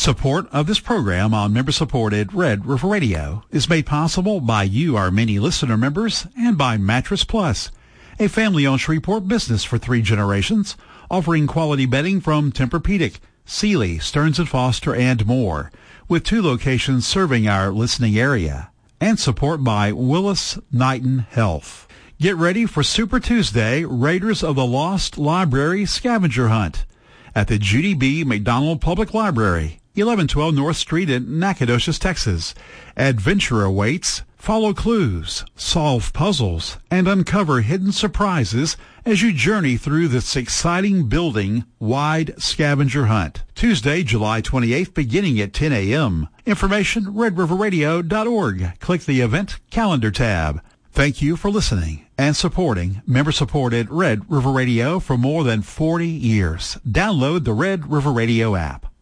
Support of this program on member-supported Red River Radio is made possible by you, our many listener members, and by Mattress Plus, a family-owned Shreveport business for 3 generations, offering quality bedding from Tempur-Pedic, Sealy, Stearns & Foster, and more, with 2 locations serving our listening area. And support by Willis Knighton Health. Get ready for Super Tuesday, Raiders of the Lost Library Scavenger Hunt at the Judy B. McDonald Public Library, 1112 North Street in Nacogdoches, Texas. Adventure awaits. Follow clues, solve puzzles, and uncover hidden surprises as you journey through this exciting building-wide scavenger hunt. Tuesday, July 28th, beginning at 10 a.m. Information, redriverradio.org. Click the event calendar tab. Thank you for listening and supporting member-supported Red River Radio for more than 40 years. Download the Red River Radio app.